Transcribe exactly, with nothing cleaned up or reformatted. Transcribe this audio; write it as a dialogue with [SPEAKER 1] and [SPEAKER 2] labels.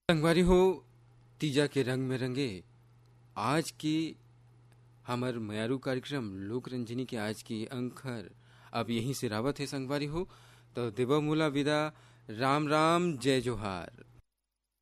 [SPEAKER 1] संगवारी हो, तीजा के रंग में रंगे आज की हमर मयारू कार्यक्रम लोक रंजनी के आज की अंकर अब यहीं से रावत है। संगवारी हो तो देवा मूला विदा, राम राम जय जोहार।